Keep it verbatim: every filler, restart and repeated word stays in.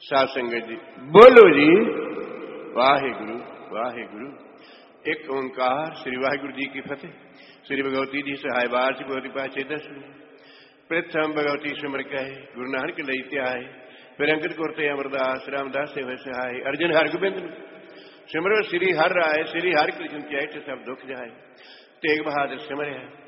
साध संगत जी बोलो जी वाहिगुरु वाहिगुरु। एक ओंकार श्री वाहिगुरु जी की फतेह। श्री भगवती जी सहाय बार श्री भगवती पाचे दस प्रथम भगवती सिमर कहे गुरु नानक लईते आए फिर अंकित करते अमरदास रामदास से वैसे आए अर्जुन हर गोबिंद सिमरो श्री हर राय श्री हर कृष्ण चैत सब दुख जाए तेग बहादुर सिमर है